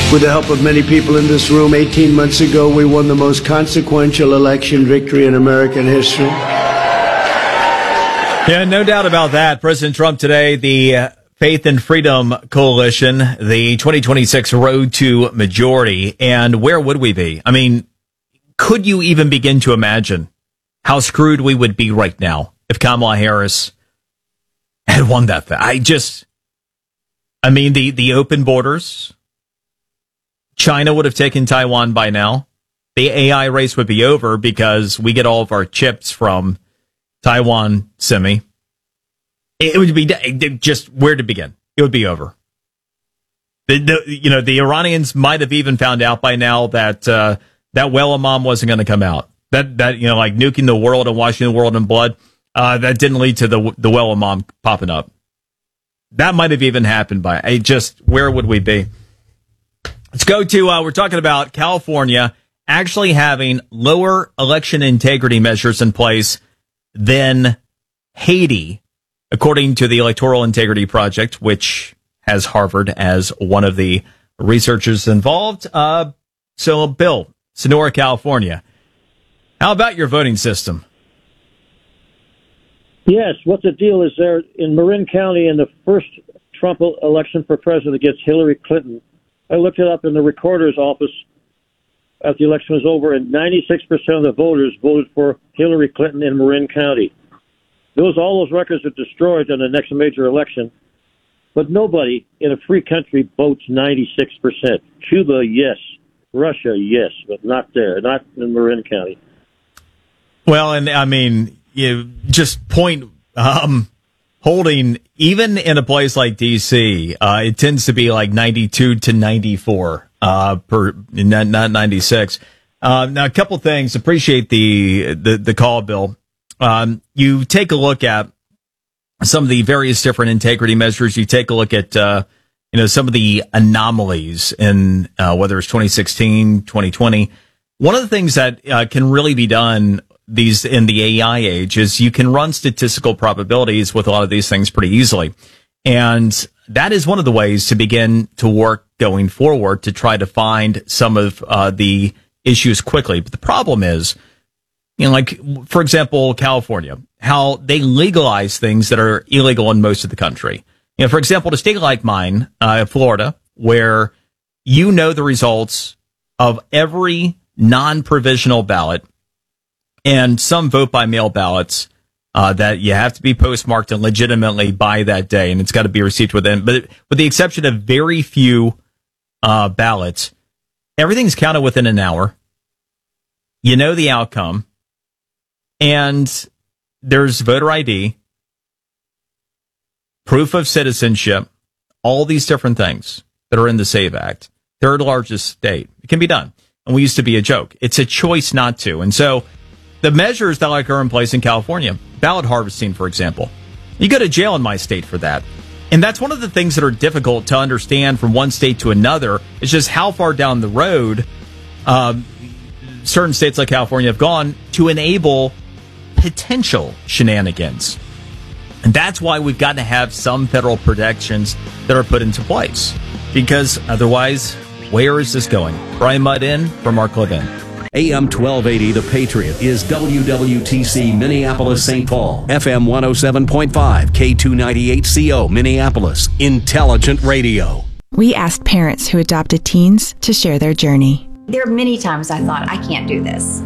With the help of many people in this room, 18 months ago, we won the most consequential election victory in American history. Yeah, no doubt about that. President Trump today, the Faith and Freedom Coalition, the 2026 Road to Majority. And where would we be? I mean, could you even begin to imagine how screwed we would be right now if Kamala Harris had won that? The open borders, China would have taken Taiwan by now. The AI race would be over because we get all of our chips from Taiwan Semi. It would be just where to begin. It would be over. The Iranians might have even found out by now that that whale mom wasn't going to come out. That like nuking the world and washing the world in blood. That didn't lead to the whale mom popping up. That might have even happened by where would we be? Let's go to we're talking about California actually having lower election integrity measures in place than Haiti, according to the Electoral Integrity Project, which has Harvard as one of the researchers involved. So, Bill, Sonora, California, how about your voting system? Yes, what the deal is there in Marin County in the first Trump election for president against Hillary Clinton. I looked it up in the recorder's office after the election was over, and 96% of the voters voted for Hillary Clinton in Marin County. All those records are destroyed in the next major election, but nobody in a free country votes 96%. Cuba, yes. Russia, yes, but not there, not in Marin County. Well, and I mean, holding, even in a place like D.C., it tends to be like 92 to 94 not 96. Now, a couple things. Appreciate the call, Bill. You take a look at some of the various different integrity measures. You take a look at, some of the anomalies in, whether it's 2016, 2020. One of the things that can really be done in the AI age is you can run statistical probabilities with a lot of these things pretty easily. And that is one of the ways to begin to work going forward to try to find some of the issues quickly. But the problem is, for example, California, how they legalize things that are illegal in most of the country. For example, a state like mine, Florida, where the results of every non-provisional ballot and some vote-by-mail ballots that you have to be postmarked and legitimately by that day, and it's got to be received within. But with the exception of very few ballots, everything's counted within an hour. You know the outcome. And there's voter ID, proof of citizenship, all these different things that are in the SAVE Act. Third largest state. It can be done. And we used to be a joke. It's a choice not to. And so the measures that are in place in California, ballot harvesting, for example, you go to jail in my state for that. And that's one of the things that are difficult to understand from one state to another. It's just how far down the road certain states like California have gone to enable potential shenanigans. And that's why we've got to have some federal protections that are put into place. Because otherwise, where is this going? Brian Mudd in for Mark Levin. AM 1280, The Patriot, is WWTC Minneapolis, St. Paul. FM 107.5, K298CO, Minneapolis. Intelligent radio. We asked parents who adopted teens to share their journey. There are many times I thought, I can't do this.